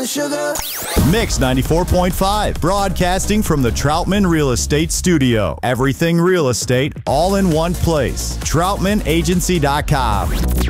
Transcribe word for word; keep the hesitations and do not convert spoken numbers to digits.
and sugar. Mix ninety-four point five, broadcasting from the Troutman Real Estate Studio. Everything real estate, all in one place. troutman agency dot com.